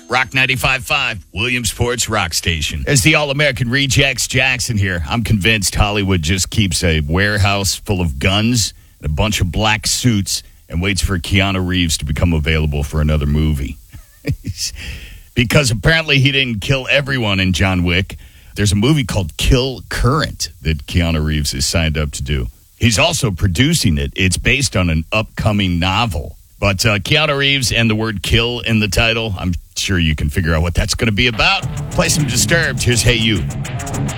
Rock 95.5, Williamsport's Rock Station. As the All-American Rejects, Jackson here. I'm convinced Hollywood just keeps a warehouse full of guns and a bunch of black suits and waits for Keanu Reeves to become available for another movie. Because apparently he didn't kill everyone in John Wick. There's a movie called Kill Current that Keanu Reeves is signed up to do. He's also producing it. It's based on an upcoming novel. But Keanu Reeves and the word kill in the title, I'm sure you can figure out what that's going to be about. Play some Disturbed. Here's Hey You.